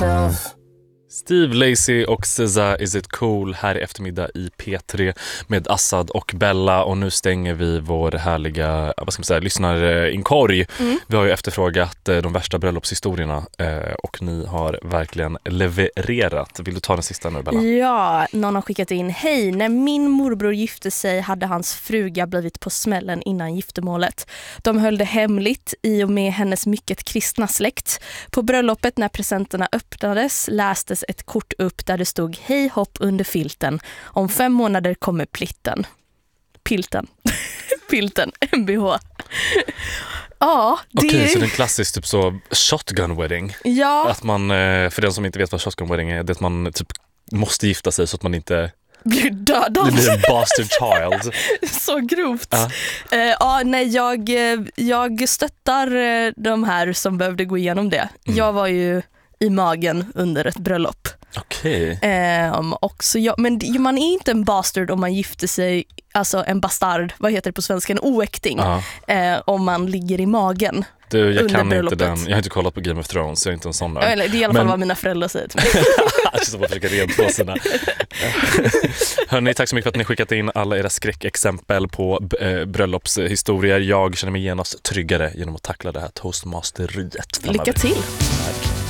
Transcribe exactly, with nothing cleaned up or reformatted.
stuff. Steve Lacy och Ceza Is It Cool här i eftermiddag i P tre med Assad och Bella, och nu stänger vi vår härliga, vad ska man säga, lyssnarinkorg. Mm. Vi har ju efterfrågat de värsta bröllopshistorierna och ni har verkligen levererat. Vill du ta den sista nu, Bella? Ja, någon har skickat in: hej, när min morbror gifte sig hade hans fruga blivit på smällen innan giftermålet. De höll det hemligt i och med hennes mycket kristna släkt. På bröllopet när presenterna öppnades lästes ett kort upp där det stod: hej hopp under filten. Om fem månader kommer plitten. Pilten. Pilten. M B H. Ja, det... Okej, okay, så det är en klassisk typ så shotgun wedding. Ja. Att man, för den som inte vet vad shotgun wedding är, det är att man typ måste gifta sig så att man inte blir dödad. Det blir en bastard child. Så grovt. Uh. Uh, ja, nej, jag, jag stöttar de här som behövde gå igenom det. Mm. Jag var ju i magen under ett bröllop. Okej. Okay. Um, också jag, men man är inte en bastard om man gifter sig, alltså en bastard, vad heter det på svenska, en oäkting, uh-huh. uh, om man ligger i magen. Du, jag kan bröllopet. inte den. Jag har inte kollat på Game of Thrones, så jag är inte en sån där. Eller, det är i alla fall men... vad mina föräldrar säger till mig. Som att försöka reda på sina. Hörrni, tack så mycket för att ni skickat in alla era skräckexempel på äh, bröllopshistorier. Jag känner mig genast tryggare genom att tackla det här toastmasteriet. Lycka till! Tack.